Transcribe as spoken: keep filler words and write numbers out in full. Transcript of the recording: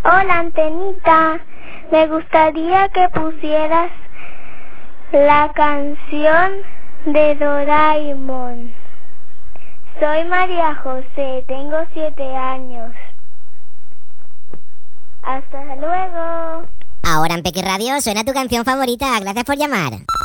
Hola, Antenita. Me gustaría que pusieras la canción de Doraemon. Soy María José, tengo siete años. Hasta luego. Ahora en Peque Radio suena tu canción favorita. Gracias por llamar.